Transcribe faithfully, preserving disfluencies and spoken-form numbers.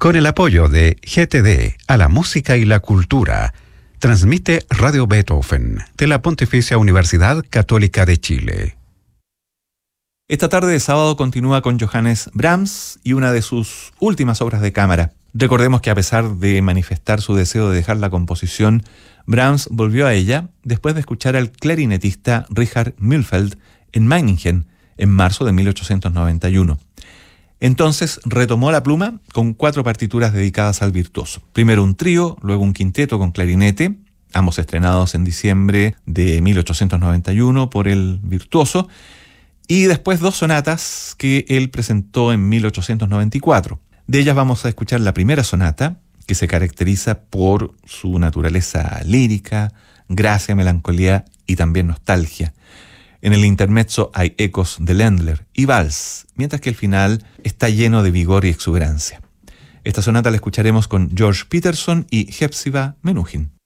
Con el apoyo de G T D a la música y la cultura, transmite Radio Beethoven de la Pontificia Universidad Católica de Chile. Esta tarde de sábado continúa con Johannes Brahms y una de sus últimas obras de cámara. Recordemos que a pesar de manifestar su deseo de dejar la composición, Brahms volvió a ella después de escuchar al clarinetista Richard Mühlfeld en Meiningen en marzo de mil ochocientos noventa y uno. Entonces retomó la pluma con cuatro partituras dedicadas al virtuoso. Primero un trío, luego un quinteto con clarinete, ambos estrenados en diciembre de mil ochocientos noventa y uno por el virtuoso, y después dos sonatas que él presentó en mil ochocientos noventa y cuatro. De ellas vamos a escuchar la primera sonata, que se caracteriza por su naturaleza lírica, gracia, melancolía y también nostalgia. En el intermezzo hay ecos de Ländler y vals, mientras que el final está lleno de vigor y exuberancia. Esta sonata la escucharemos con George Peterson y Hepzibah Menuhin.